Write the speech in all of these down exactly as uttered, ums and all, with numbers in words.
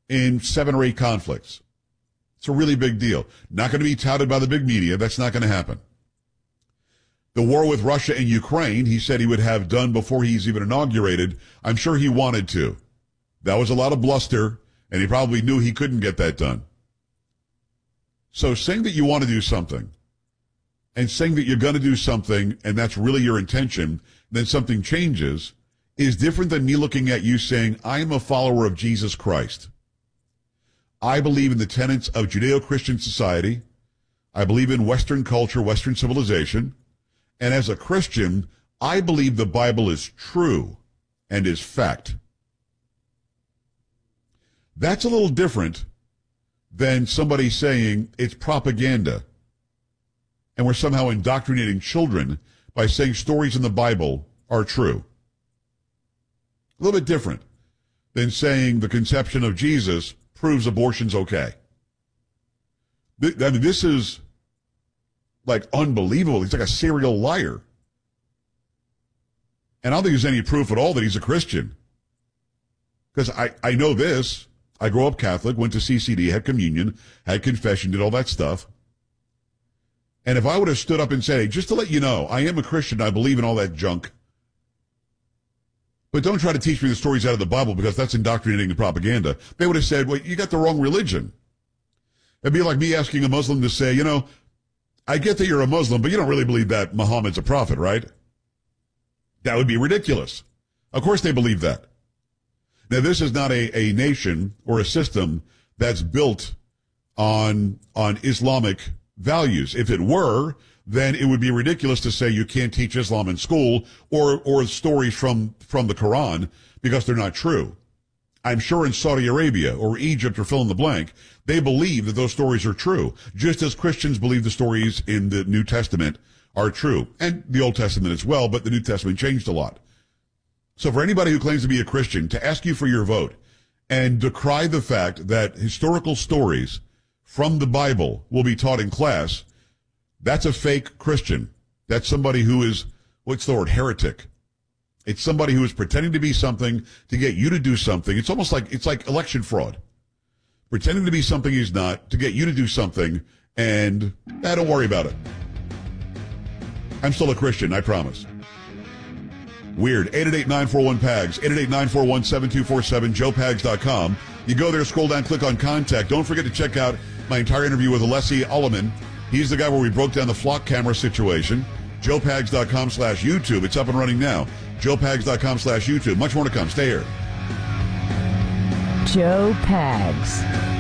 in seven or eight conflicts. It's a really big deal. Not going to be touted by the big media. That's not going to happen. The war with Russia and Ukraine, he said he would have done before he's even inaugurated. I'm sure he wanted to. That was a lot of bluster, and he probably knew he couldn't get that done. So saying that you want to do something, and saying that you're going to do something, and that's really your intention, then something changes, is different than me looking at you saying, I am a follower of Jesus Christ. I believe in the tenets of Judeo-Christian society. I believe in Western culture, Western civilization. And as a Christian, I believe the Bible is true and is fact. That's a little different than somebody saying it's propaganda and we're somehow indoctrinating children by saying stories in the Bible are true. A little bit different than saying the conception of Jesus proves abortion's okay. I mean, this is like unbelievable. He's like a serial liar. And I don't think there's any proof at all that he's a Christian. Because I, I know this. I grew up Catholic, went to C C D, had communion, had confession, did all that stuff. And if I would have stood up and said, hey, just to let you know, I am a Christian, I believe in all that junk. But don't try to teach me the stories out of the Bible because that's indoctrinating the propaganda. They would have said, well, you got the wrong religion. It'd be like me asking a Muslim to say, you know, I get that you're a Muslim, but you don't really believe that Muhammad's a prophet, right? That would be ridiculous. Of course they believe that. Now, this is not a, a nation or a system that's built on, on Islamic values. If it were, then it would be ridiculous to say you can't teach Islam in school or, or stories from, from the Quran because they're not true. I'm sure in Saudi Arabia or Egypt or fill in the blank, they believe that those stories are true, just as Christians believe the stories in the New Testament are true, and the Old Testament as well, but the New Testament changed a lot. So for anybody who claims to be a Christian to ask you for your vote and decry the fact that historical stories from the Bible will be taught in class, that's a fake Christian. That's somebody who is, what's the word, heretic. It's somebody who is pretending to be something to get you to do something. It's almost like, it's like election fraud. Pretending to be something he's not to get you to do something, and eh, don't worry about it. I'm still a Christian, I promise. Weird. eight eight eight, nine four one, P A G S, eight eight eight, nine four one, seven two four seven, joe pags dot com. You go there, scroll down, click on contact. Don't forget to check out my entire interview with Alessi Ulliman. He's the guy where we broke down the flock camera situation. joe pags dot com slash YouTube. It's up and running now. joe pags dot com slash YouTube. Much more to come. Stay here. Joe Pags.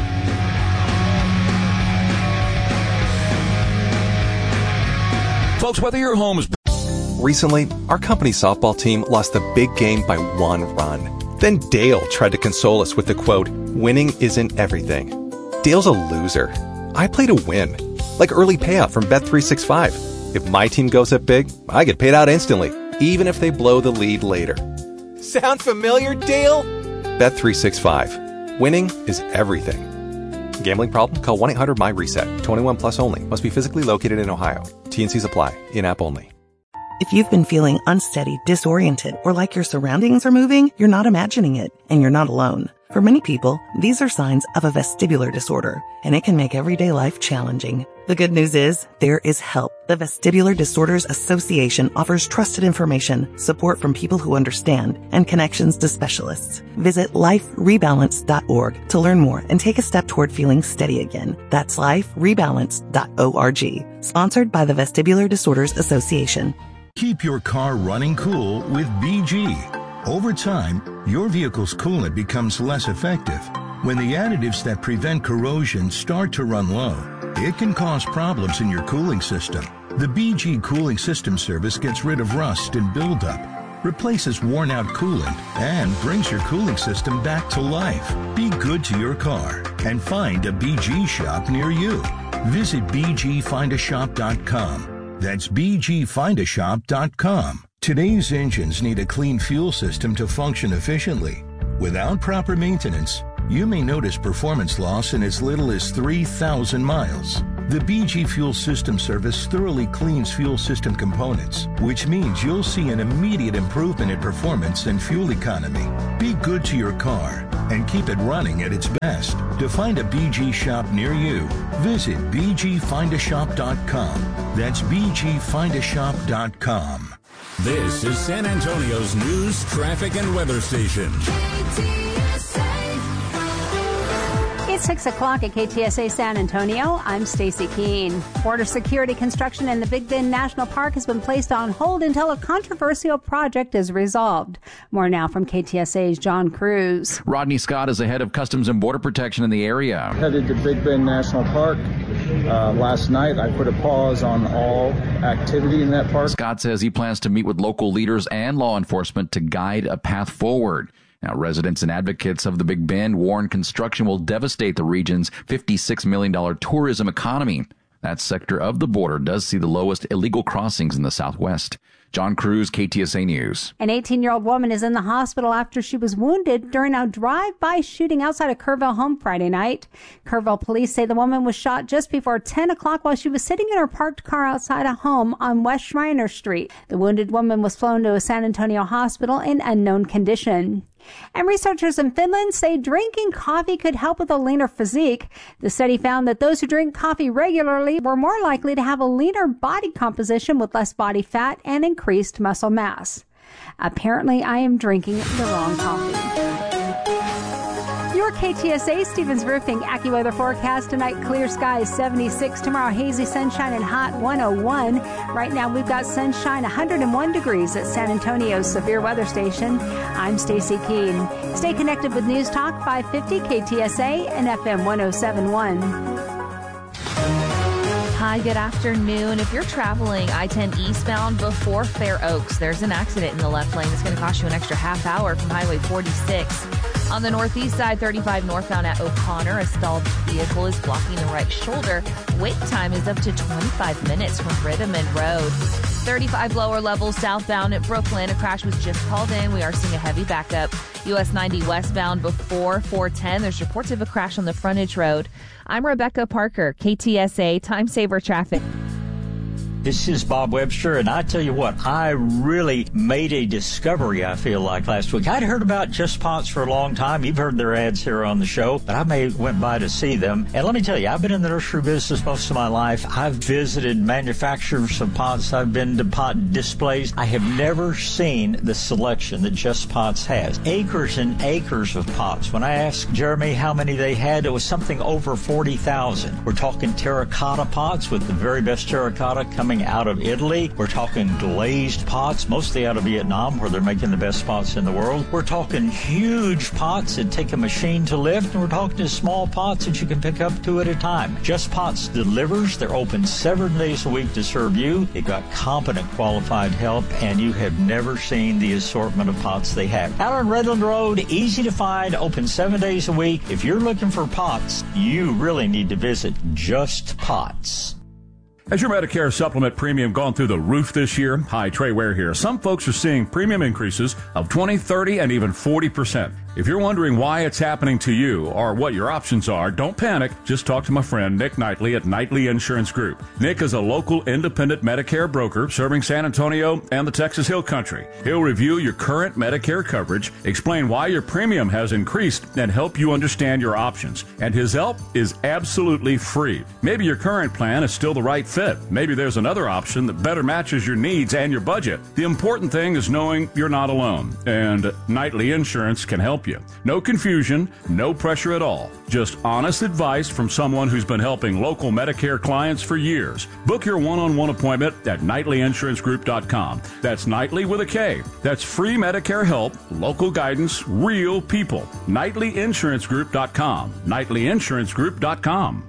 Folks, whether your home is... Recently, our company softball team lost a big game by one run. Then Dale tried to console us with the quote, winning isn't everything. Dale's a loser. I play to win. Like early payout from Bet three sixty-five. If my team goes up big, I get paid out instantly, even if they blow the lead later. Sound familiar, Dale? Bet three sixty-five. Winning is everything. Gambling problem? Call one eight hundred M Y reset. twenty-one plus only. Must be physically located in Ohio. T and Cs apply. In-app only. If you've been feeling unsteady, disoriented, or like your surroundings are moving, you're not imagining it, and you're not alone. For many people, these are signs of a vestibular disorder, and it can make everyday life challenging. The good news is, there is help. The Vestibular Disorders Association offers trusted information, support from people who understand, and connections to specialists. Visit life rebalance dot org to learn more and take a step toward feeling steady again. That's life rebalance dot org. Sponsored by the Vestibular Disorders Association. Keep your car running cool with B G. Over time, your vehicle's coolant becomes less effective. When the additives that prevent corrosion start to run low, it can cause problems in your cooling system. The B G Cooling System Service gets rid of rust and buildup, replaces worn-out coolant, and brings your cooling system back to life. Be good to your car and find a B G shop near you. Visit b g find a shop dot com. That's b g find a shop dot com. Today's engines need a clean fuel system to function efficiently. Without proper maintenance, you may notice performance loss in as little as three thousand miles. The B G Fuel System Service thoroughly cleans fuel system components, which means you'll see an immediate improvement in performance and fuel economy. Be good to your car and keep it running at its best. To find a B G shop near you, visit b g find a shop dot com. That's b g find a shop dot com. This is San Antonio's news, traffic, and weather station. It's six o'clock at K T S A San Antonio. I'm Stacy Keene. Border security construction in the Big Bend National Park has been placed on hold until a controversial project is resolved. More now from K T S A's John Cruz. Rodney Scott is the head of Customs and Border Protection in the area. Headed to Big Bend National Park. Uh, last night, I put a pause on all activity in that park. Scott says he plans to meet with local leaders and law enforcement to guide a path forward. Now, residents and advocates of the Big Bend warn construction will devastate the region's fifty-six million dollars tourism economy. That sector of the border does see the lowest illegal crossings in the Southwest. John Cruz, K T S A News. An eighteen-year-old woman is in the hospital after she was wounded during a drive-by shooting outside a Kerrville home Friday night. Kerrville police say the woman was shot just before ten o'clock while she was sitting in her parked car outside a home on West Shriner Street. The wounded woman was flown to a San Antonio hospital in unknown condition. And researchers in Finland say drinking coffee could help with a leaner physique. The study found that those who drink coffee regularly were more likely to have a leaner body composition with less body fat and increased muscle mass. Apparently, I am drinking the wrong coffee. Your K T S A Stevens Roofing AccuWeather forecast tonight: clear skies, seventy-six. Tomorrow, hazy sunshine and hot, one oh one. Right now, we've got sunshine, one hundred one degrees at San Antonio's severe weather station. I'm Stacy Keene. Stay connected with News Talk five fifty K T S A and F M one oh seven point one. Hi, good afternoon. If you're traveling I ten eastbound before Fair Oaks, there's an accident in the left lane. It's going to cost you an extra half hour from Highway forty-six. On the northeast side, thirty-five northbound at O'Connor, a stalled vehicle is blocking the right shoulder. Wait time is up to twenty-five minutes from Rittiman Road. thirty-five lower levels southbound at Brooklyn. A crash was just called in. We are seeing a heavy backup. U S ninety westbound before four ten. There's reports of a crash on the frontage road. I'm Rebecca Parker, K T S A Time Saver Traffic. This is Bob Webster, and I tell you what, I really made a discovery, I feel like, last week. I'd heard about Just Pots for a long time. You've heard their ads here on the show, but I may went by to see them. And let me tell you, I've been in the nursery business most of my life. I've visited manufacturers of pots. I've been to pot displays. I have never seen the selection that Just Pots has. Acres and acres of pots. When I asked Jeremy how many they had, it was something over forty thousand. We're talking terracotta pots with the very best terracotta coming out of Italy. We're talking glazed pots, mostly out of Vietnam, where they're making the best pots in the world. We're talking huge pots that take a machine to lift, and we're talking to small pots that you can pick up two at a time. Just Pots delivers. They're open seven days a week to serve you. They've got competent, qualified help, and you have never seen the assortment of pots they have. Out on Redland Road, easy to find, open seven days a week. If you're looking for pots, you really need to visit Just Pots. Has your Medicare supplement premium gone through the roof this year? Hi, Trey Ware here. Some folks are seeing premium increases of twenty, thirty, and even forty percent. If you're wondering why it's happening to you or what your options are, don't panic. Just talk to my friend Nick Knightley at Knightley Insurance Group. Nick is a local independent Medicare broker serving San Antonio and the Texas Hill Country. He'll review your current Medicare coverage, explain why your premium has increased, and help you understand your options. And his help is absolutely free. Maybe your current plan is still the right fit. Maybe there's another option that better matches your needs and your budget. The important thing is knowing you're not alone, and Knightley Insurance can help you. No confusion, no pressure at all. Just honest advice from someone who's been helping local Medicare clients for years. Book your one-on-one appointment at Knightley Insurance Group dot com. That's Knightley with a K. That's free Medicare help, local guidance, real people. Knightley Insurance Group dot com. Knightley Insurance Group dot com.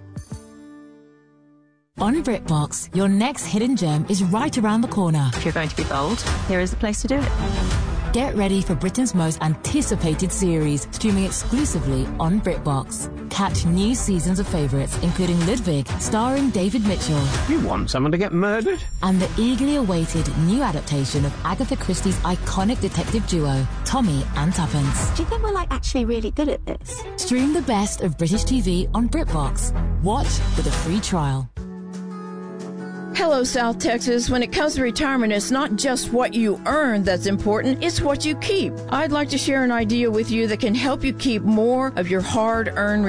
On BritBox, your next hidden gem is right around the corner. If you're going to be bold, here is the place to do it. Get ready for Britain's most anticipated series, streaming exclusively on BritBox. Catch new seasons of favourites, including Ludwig, starring David Mitchell. You want someone to get murdered? And the eagerly awaited new adaptation of Agatha Christie's iconic detective duo, Tommy and Tuppence. Do you think we're, like, actually really good at this? Stream the best of British T V on BritBox. Watch with a free trial. Hello, South Texas. When it comes to retirement, it's not just what you earn that's important, it's what you keep. I'd like to share an idea with you that can help you keep more of your hard-earned